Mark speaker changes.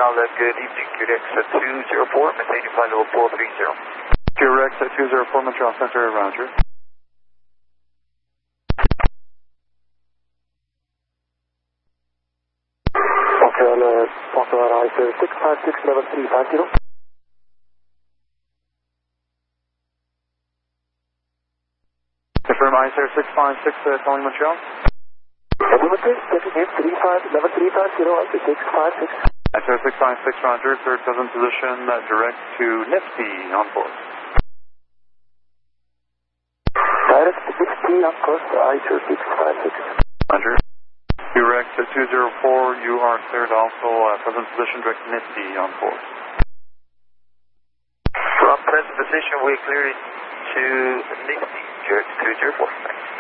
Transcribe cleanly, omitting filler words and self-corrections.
Speaker 1: Corral, good evening, QRX 204, maintaining flight level 430.
Speaker 2: QRX 204, Montreal Center, roger.
Speaker 3: Montreal, ISO 656, level 350.
Speaker 2: Confirm ISO 656, calling Montreal.
Speaker 3: Limited, checking in 35, level 350, ISO 656.
Speaker 2: ISO 656, roger, third present position, direct to Nifty, on course.
Speaker 3: Direct to Nifty, on course, ISO 656.
Speaker 2: Roger. QRX 204, you are cleared also, present position, direct to Nifty, on course.
Speaker 1: From present position, we clear it to Nifty, QRX 204, thanks.